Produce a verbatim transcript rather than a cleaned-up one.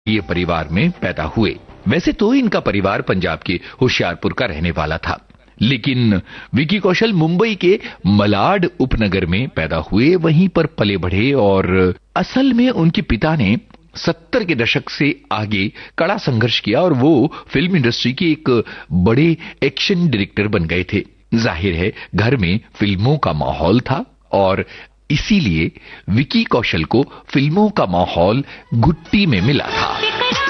ये परिवार में पैदा हुए। वैसे तो इनका परिवार पंजाब के होशियारपुर का रहने वाला था, लेकिन विकी कौशल मुंबई के मलाड उपनगर में पैदा हुए, वहीं पर पले बढ़े और असल में उनके पिता ने सत्तर के दशक से आगे कड़ा संघर्ष किया और वो फिल्म इंडस्ट्री के एक बड़े एक्शन डायरेक्टर बन गए थे। जाहिर है घर में फिल्मों का माहौल था और इसीलिए विकी कौशल को फिल्मों का माहौल गुट्टी में मिला था।